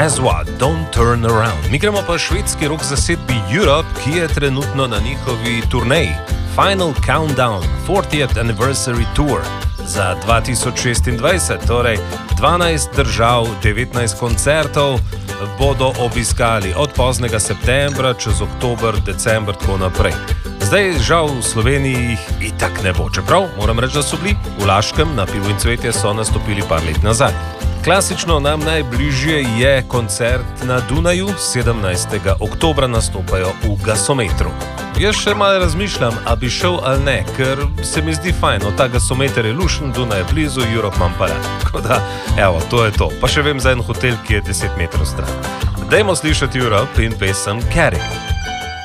Ezwa, Don't Turn Around. Mi gremo pa švedski rock zasedbi Europe, ki je trenutno na njihovi turneji. Final Countdown, 40th Anniversary Tour za 2026, torej 12 držav, 19 koncertov bodo obiskali od poznega septembra čez oktober, december, tako naprej. Zdaj, žal, v Sloveniji jih itak ne bo, čeprav moram reči, da so bili v Laškem na Pivu in cvetje so nastopili par let nazaj. Klasično nam najbližje je koncert na Dunaju, 17. oktobra nastopajo v Gasometru. Jaz še malo razmišljam, a bi šel ali ne, ker se mi zdi fajn, ta Gasometer je lušen, Dunaj je blizu, Europe imam pa rad. Tako da, evo, to je to. Pa še vem za en hotel, ki je 10 metrov stran. Dajmo slišati Europe in pesem Carry.